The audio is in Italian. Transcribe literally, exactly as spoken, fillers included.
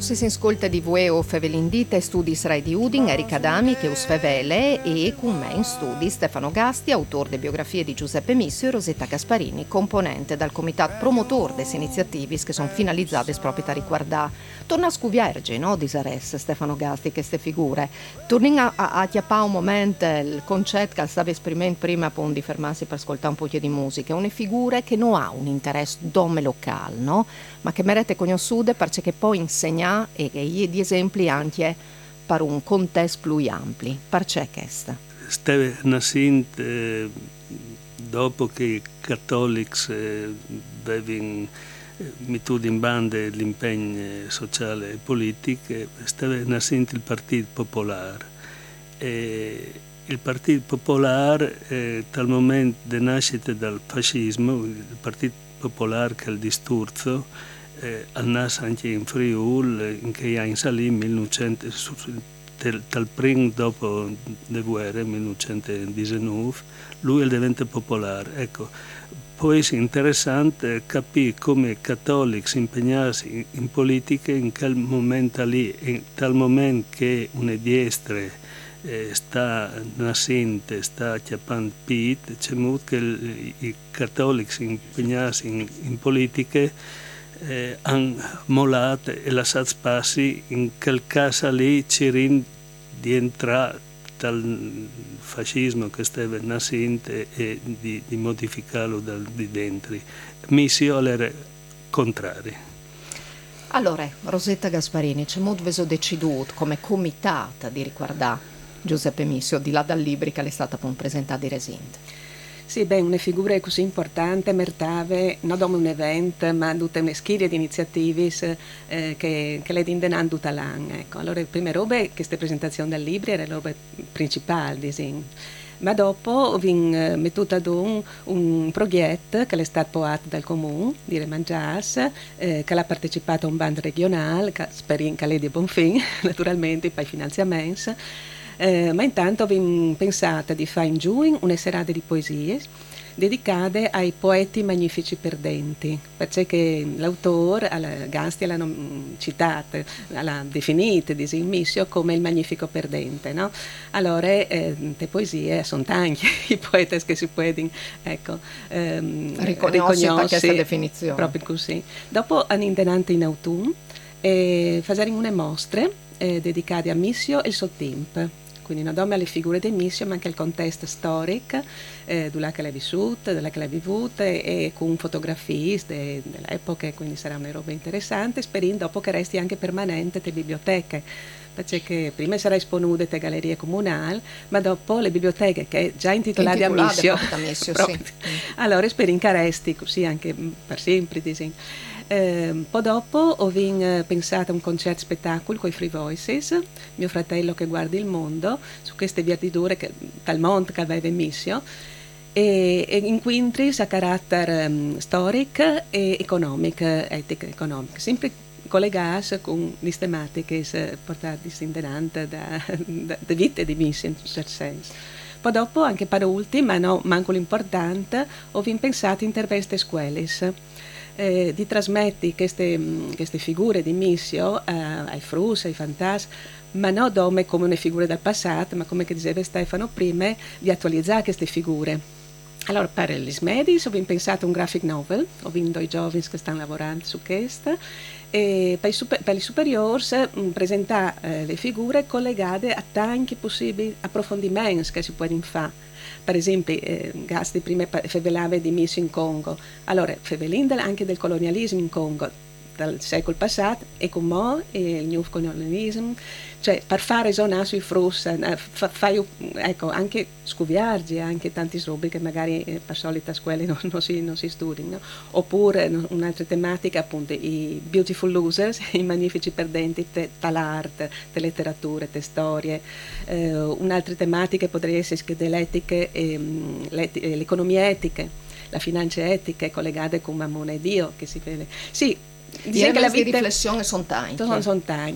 si si ascolta di Vueo Fevelindita e Studis Rai di Udin, Erika Dami che us fevele e con me in studi Stefano Gasti, autore delle biografie di Giuseppe Missio e Rosetta Gasparini, componente dal comitato promotor des iniziativis che sono finalizzate proprio a riguardare. Torna a scuviargi, no, di Sares, Stefano Gasti, queste figure. Torniamo a, a, a chiappare un momento il concetto che stava esprimendo prima appunto di fermarsi per ascoltare un po' di musica, una figura che non ha un interesse dome locale, no? Ma che merita conosciute perché poi insegna e che gli di esempi anche per un contesto più ampio. Perché questa? Steve nascente eh, dopo che i cattolici eh, avevano messo in bande l'impegno sociale e politico, steve nascente il Partito Popolare. E il Partito Popolare, eh, dal momento della nascita del fascismo, il Partito Popolare che è il disturzo, eh, al nasce anche in Friuli, in che anni salì, millenovecento, dal primo dopo le guerre, millenovecentodiciannove, lui diventa popolare. Ecco, poi è interessante capire come i cattolici si impegnassero in, in politica in quel momento lì, in tal momento che una destra eh, sta nascente, sta chiappando pit, c'è molto che i, i cattolici si impegnassero in, in politica eh, hanno mollato e lasciato spazio, in quel caso lì c'era di entrare dal fascismo che stava nascente e di, di modificarlo dal di dentro. Missio era contrario. Allora, Rosetta Gasparini, c'è molto veso deciduto come comitata di riguardare Giuseppe Missio, di là dal libro che le è stata presentata di recente. Sì, beh, una figura così importante, mertave, non come un evento, ma tutte una schiera di iniziative eh, che, che le dindenano tutta l'anno. Ecco. Allora, le prime robe, queste presentazioni del libro, erano le robe principali, disegno. Ma dopo ho eh, mettuto ad un, un progetto che è stato poato dal comune di Remangias, eh, che ha partecipato a un bando regionale, che speriamo che lei di buon fine, naturalmente, per i finanziamenti. Eh, ma intanto abbiamo pensato di fare in giugno una serata di poesie dedicate ai poeti magnifici perdenti, perché l'autore, Gasti l'hanno citato, l'ha definito il Missio come il magnifico perdente, no? Allora, eh, le poesie sono tanti i poeti che si possono ecco, ehm, riconoscere questa definizione. Proprio così. Dopo hanno intenato in autunno e facendo una mostre eh, dedicate a Missio e il suo tempo. Quindi non solo alle figure di Missio, ma anche al contesto storico, eh, dove l'ha vissuto, dove l'ha vissuta e con fotografie de, dell'epoca, quindi sarà una roba interessante, sperando dopo che resti anche permanente le biblioteche, perché prima sarà esponuta le gallerie comunali, ma dopo le biblioteche che già intitolate a Missio, a Missio sì. Allora speriamo che resti così anche per sempre, disegno. Eh, poi dopo ho eh, pensato a un concerto spettacolo con i Free Voices, mio fratello che guarda il mondo, su queste verdure che tal mondo che aveva Missio, e, e incontri a carattere um, storico e economico, etico e economico, sempre collegati con le tematiche portate in delante da, da, da vita di Missio in un certo senso. Poi dopo, anche per ultimo, ma no, manco l'importante, ho pensato a interviste scuole. Eh, di trasmetti queste, queste figure di Missio eh, ai frus, ai fantasmi, ma non come, come una figura del passato, ma come che diceva Stefano prima, di attualizzare queste figure. Allora, per gli smedis ho pensato a un graphic novel, ho visto i giovani che stanno lavorando su questo, e per i, super, per i superiori presentare eh, le figure collegate a tanti possibili approfondimenti che si possono fare. Per esempio, eh, Gasti prima fevelava di Missio in Congo, allora fevelin anche del colonialismo in Congo dal secolo passato e con mo e il new colonialismo, cioè per fare zona sui frus, eh, fa, fai, ecco, anche scuviargi, anche tanti robe che magari eh, per solita a scuole non, non si, non si studiano, no? Oppure no, un'altra tematica appunto i beautiful losers, i magnifici perdenti dall'arte, della letteratura, delle storie, eh, un'altra tematica potrebbe essere dell'etica e l'economia etica, la finanza etica collegata con Mammone e Dio che si vede. Sì, Direi che le vite... riflessioni sono tante. Sono, sono tante.